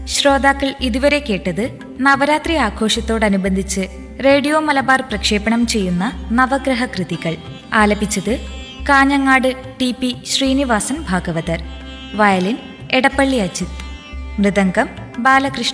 ശ്രോതാക്കൾ ഇതുവരെ കേട്ടത് നവരാത്രി ആഘോഷത്തോടനുബന്ധിച്ച് റേഡിയോ മലബാർ പ്രക്ഷേപണം ചെയ്യുന്ന നവഗ്രഹ കൃതികൾ. ആലപിച്ചത് കാഞ്ഞങ്ങാട് TP ശ്രീനിവാസൻ ഭാഗവതർ. വയലിൻ എടപ്പള്ളി അജിത്. മൃദംഗം ബാലകൃഷ്ണ